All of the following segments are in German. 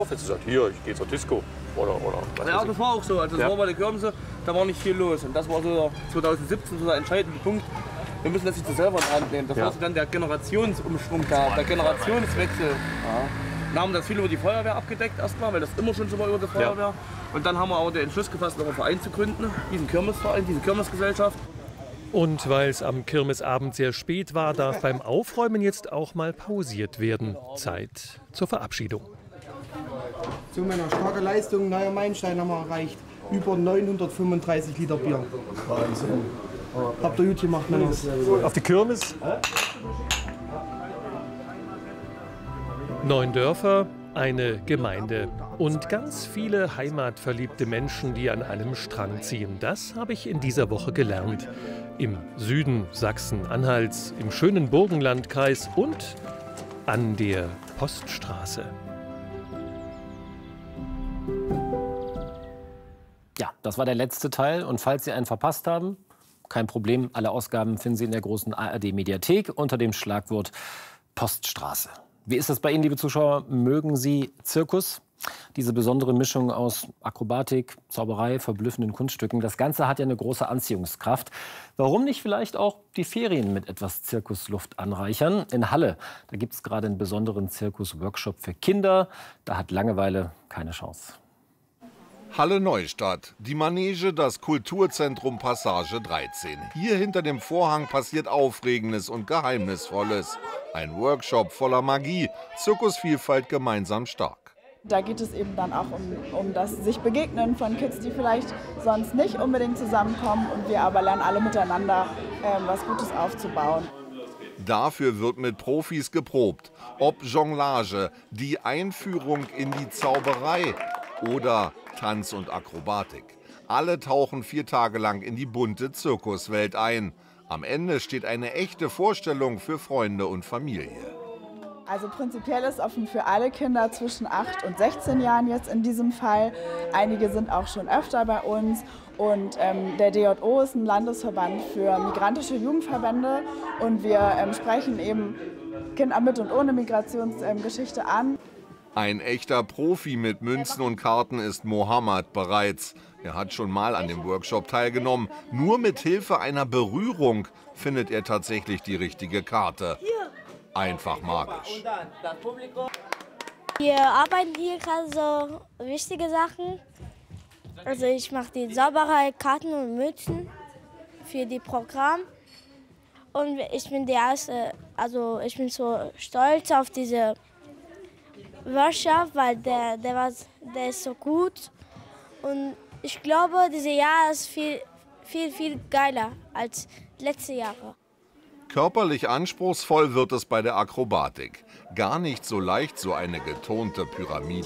Jetzt sagt, hier, ich gehe zur Disco oder was Ja, das war auch so. Also das war bei der Kirmse, da war nicht viel los. Und das war so 2017 so der entscheidende Punkt. Wir müssen das nicht so selber in die Hand nehmen. Das war so dann der Generationsumschwung, der Generationswechsel. Ja. Dann haben das viel über die Feuerwehr abgedeckt erstmal, weil das immer schon so war über die Feuerwehr. Ja. Und dann haben wir aber den Entschluss gefasst, noch einen Verein zu gründen, diesen Kirmesverein, diese Kirmesgesellschaft. Und weil es am Kirmesabend sehr spät war, darf beim Aufräumen jetzt auch mal pausiert werden. Zeit zur Verabschiedung. Zu meiner starken Leistung, neuer Meilenstein haben wir erreicht. Über 935 Liter Bier. Habt ihr gut gemacht, Männer. Auf die Kirmes? 9 Dörfer, eine Gemeinde und ganz viele heimatverliebte Menschen, die an einem Strang ziehen. Das habe ich in dieser Woche gelernt. Im Süden Sachsen-Anhalts, im schönen Burgenlandkreis und an der Poststraße. Ja, das war der letzte Teil. Und falls Sie einen verpasst haben, kein Problem. Alle Ausgaben finden Sie in der großen ARD-Mediathek unter dem Schlagwort Poststraße. Wie ist das bei Ihnen, liebe Zuschauer? Mögen Sie Zirkus? Diese besondere Mischung aus Akrobatik, Zauberei, verblüffenden Kunststücken. Das Ganze hat ja eine große Anziehungskraft. Warum nicht vielleicht auch die Ferien mit etwas Zirkusluft anreichern? In Halle, da gibt es gerade einen besonderen Zirkus-Workshop für Kinder. Da hat Langeweile keine Chance. Halle Neustadt, die Manege, das Kulturzentrum Passage 13. Hier hinter dem Vorhang passiert Aufregendes und Geheimnisvolles. Ein Workshop voller Magie, Zirkusvielfalt gemeinsam stark. Da geht es eben dann auch um das sich Begegnen von Kids, die vielleicht sonst nicht unbedingt zusammenkommen. Und wir aber lernen alle miteinander, was Gutes aufzubauen. Dafür wird mit Profis geprobt. Ob Jonglage, die Einführung in die Zauberei oder Tanz und Akrobatik. Alle tauchen 4 Tage lang in die bunte Zirkuswelt ein. Am Ende steht eine echte Vorstellung für Freunde und Familie. Also prinzipiell ist offen für alle Kinder zwischen 8 und 16 Jahren jetzt in diesem Fall. Einige sind auch schon öfter bei uns. Und der DJO ist ein Landesverband für migrantische Jugendverbände. Und wir sprechen eben Kinder mit und ohne Migrationsgeschichte an. Ein echter Profi mit Münzen und Karten ist Mohammed bereits. Er hat schon mal an dem Workshop teilgenommen. Nur mit Hilfe einer Berührung findet er tatsächlich die richtige Karte. Einfach magisch. Wir arbeiten hier gerade so wichtige Sachen. Also ich mache die Zauberei, Karten und Mützen für die Programm. Und ich bin die erste, also ich bin so stolz auf diese Workshop, weil der ist so gut. Und ich glaube, dieses Jahr ist viel geiler als letzte Jahre. Körperlich anspruchsvoll wird es bei der Akrobatik. Gar nicht so leicht, so eine getonte Pyramide.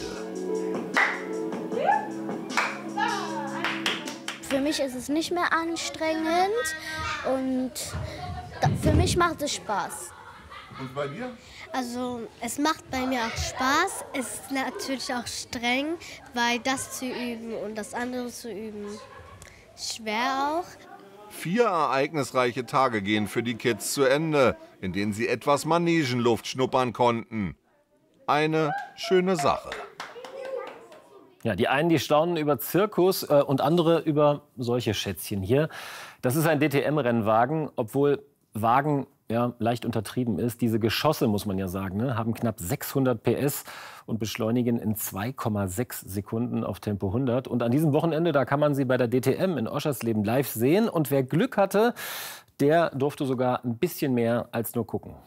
Für mich ist es nicht mehr anstrengend und für mich macht es Spaß. Und bei dir? Also es macht bei mir auch Spaß. Es ist natürlich auch streng, weil das zu üben und das andere zu üben schwer auch. 4 ereignisreiche Tage gehen für die Kids zu Ende, in denen sie etwas Manegenluft schnuppern konnten. Eine schöne Sache. Ja, die einen, die staunen über Zirkus und andere über solche Schätzchen hier. Das ist ein DTM-Rennwagen, obwohl Wagen ja leicht untertrieben ist. Diese Geschosse, muss man ja sagen, ne, haben knapp 600 PS und beschleunigen in 2,6 Sekunden auf Tempo 100. Und an diesem Wochenende, da kann man sie bei der DTM in Oschersleben live sehen. Und wer Glück hatte, der durfte sogar ein bisschen mehr als nur gucken.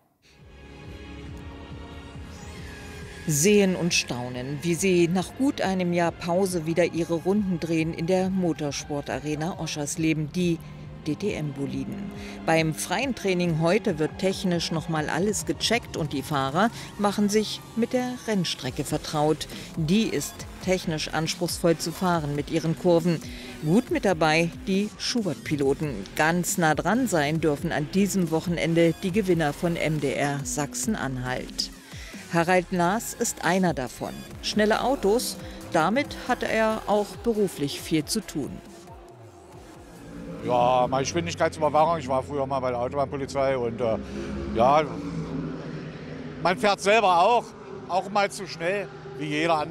Sehen und staunen, wie sie nach gut einem Jahr Pause wieder ihre Runden drehen in der Motorsportarena Oschersleben, die DTM-Boliden. Beim freien Training heute wird technisch noch mal alles gecheckt und die Fahrer machen sich mit der Rennstrecke vertraut. Die ist technisch anspruchsvoll zu fahren mit ihren Kurven. Gut mit dabei die Schubert-Piloten. Ganz nah dran sein dürfen an diesem Wochenende die Gewinner von MDR Sachsen-Anhalt. Harald Naas ist einer davon. Schnelle Autos, damit hatte er auch beruflich viel zu tun. Ja, mal Geschwindigkeitsüberwachung. Ich war früher mal bei der Autobahnpolizei und ja, man fährt selber auch mal zu schnell. wie jeder